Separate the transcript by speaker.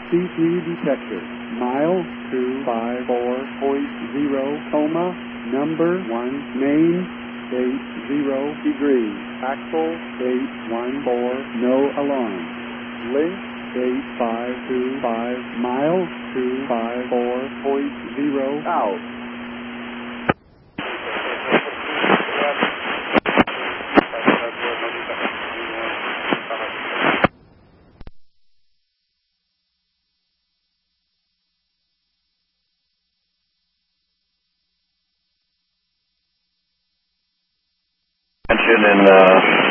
Speaker 1: C3 detector. Mile 254.0, coma, number 1, main, 80 degrees, axle, 814, no alarm. Link, 8525, mile 254.0, out.
Speaker 2: In